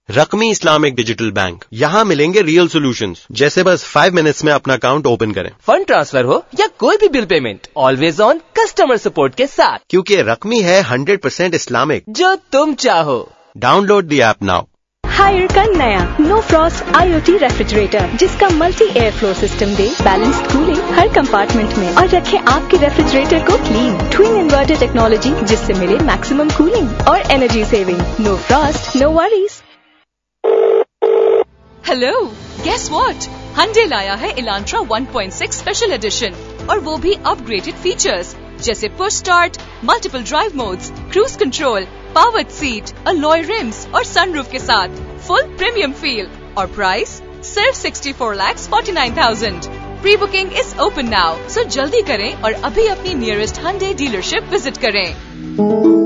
रकमी Islamic digital bank, यहाँ मिलेंगे real solutions, जैसे बस 5 मिनट्स में अपना अकाउंट ओपन करें। फंड ट्रांसफर हो या कोई भी bill payment, always on customer support के साथ, क्योंकि रकमी है 100% इस्लामिक। जो तुम चाहो। Download the app now. Higher का नया नो फ्रॉस्ट IoT रेफ्रिजरेटर, जिसका मल्टी एयर फ्लो सिस्टम दे बैलेंस्ड कूलिंग हर कंपार्टमेंट में और रखे आपके रेफ्रिजरेटर को क्लीन। ट्विन इन्वर्टर टेक्नोलॉजी, जिससे मिले मैक्सिमम कूलिंग और energy saving. No Frost, no worries. Hello, guess what? Hyundai लाया है Elantra 1.6 स्पेशल एडिशन, और वो भी अपग्रेडेड फीचर्स जैसे push start, multiple drive modes, cruise control, powered seat, alloy RIMS और सनरूफ के साथ फुल प्रीमियम फील। और प्राइस सिर्फ 64,49,000। Pre booking is open now, सो जल्दी करें और अभी अपनी नियरेस्ट Hyundai डीलरशिप विजिट करें।